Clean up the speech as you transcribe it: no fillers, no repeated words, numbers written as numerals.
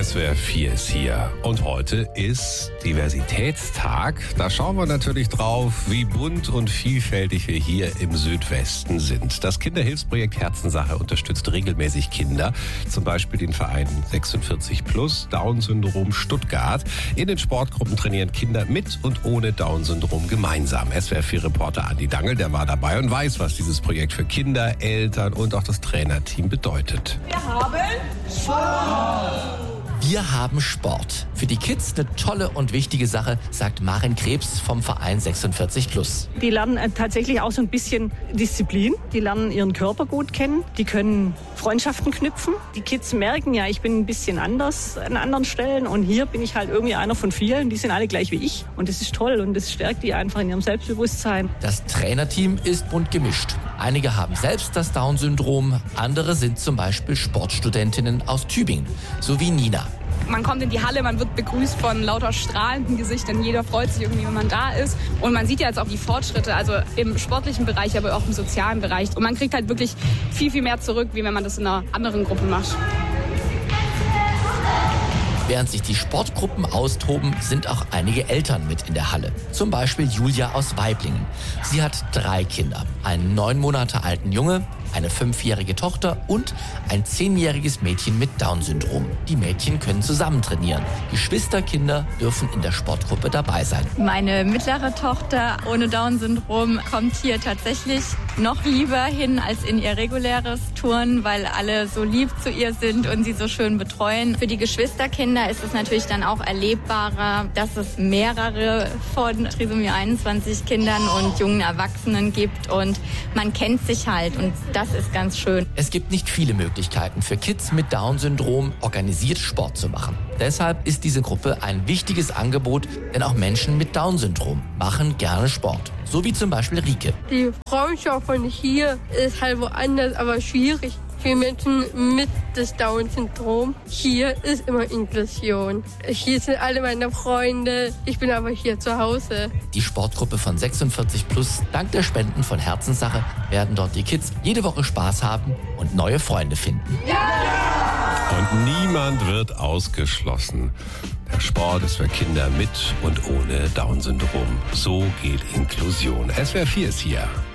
SWR 4 ist hier und heute ist Diversitätstag. Da schauen wir natürlich drauf, wie bunt und vielfältig wir hier im Südwesten sind. Das Kinderhilfsprojekt Herzenssache unterstützt regelmäßig Kinder, zum Beispiel den Verein 46 Plus Down-Syndrom Stuttgart. In den Sportgruppen trainieren Kinder mit und ohne Down-Syndrom gemeinsam. SWR 4-Reporter Andi Dangel, der war dabei und weiß, was dieses Projekt für Kinder, Eltern und auch das Trainerteam bedeutet. Wir haben Sport. Für die Kids eine tolle und wichtige Sache, sagt Maren Krebs vom Verein 46 Plus. Die lernen tatsächlich auch so ein bisschen Disziplin. Die lernen ihren Körper gut kennen. Die können Freundschaften knüpfen. Die Kids merken ja, ich bin ein bisschen anders an anderen Stellen. Und hier bin ich halt irgendwie einer von vielen. Die sind alle gleich wie ich. Und das ist toll und das stärkt die einfach in ihrem Selbstbewusstsein. Das Trainerteam ist bunt gemischt. Einige haben selbst das Down-Syndrom. Andere sind zum Beispiel Sportstudentinnen aus Tübingen, so wie Nina. Man kommt in die Halle, man wird begrüßt von lauter strahlenden Gesichtern. Jeder freut sich irgendwie, wenn man da ist. Und man sieht ja jetzt auch die Fortschritte, also im sportlichen Bereich, aber auch im sozialen Bereich. Und man kriegt halt wirklich viel, viel mehr zurück, wie wenn man das in einer anderen Gruppe macht. Während sich die Sportgruppen austoben, sind auch einige Eltern mit in der Halle. Zum Beispiel Julia aus Waiblingen. Sie hat 3 Kinder. Einen 9 Monate alten Junge, eine 5-jährige Tochter und ein 10-jähriges Mädchen mit Down-Syndrom. Die Mädchen können zusammen trainieren. Geschwisterkinder dürfen in der Sportgruppe dabei sein. Meine mittlere Tochter ohne Down-Syndrom kommt hier tatsächlich noch lieber hin als in ihr reguläres Turnen, weil alle so lieb zu ihr sind und sie so schön betreuen. Für die Geschwisterkinder ist es natürlich dann auch erlebbarer, dass es mehrere von Trisomie 21 Kindern und jungen Erwachsenen gibt und man kennt sich halt und das ist ganz schön. Es gibt nicht viele Möglichkeiten für Kids mit Down-Syndrom, organisiert Sport zu machen. Deshalb ist diese Gruppe ein wichtiges Angebot, denn auch Menschen mit Down-Syndrom machen gerne Sport. So wie zum Beispiel Rike. Die Freundschaft von hier ist halt woanders, aber schwierig. Für Menschen mit das Down-Syndrom. Hier ist immer Inklusion. Hier sind alle meine Freunde. Ich bin aber hier zu Hause. Die Sportgruppe von 46 Plus, dank der Spenden von Herzenssache, werden dort die Kids jede Woche Spaß haben und neue Freunde finden. Und niemand wird ausgeschlossen. Der Sport ist für Kinder mit und ohne Down-Syndrom. So geht Inklusion. SWR 4 ist hier.